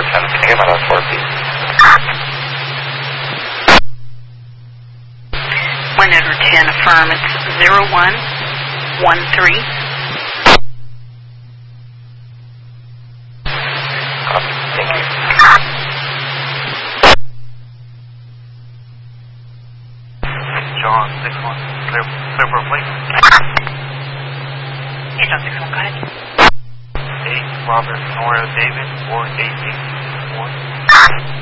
10, can you get my last 4, please? Winnetter 10, affirm. It's 0113. Copy. Thank you. John 6-1, clear for a flight. Hey, John 6-1, go ahead. 8, Robert, Nora, David, 4, 18, 1.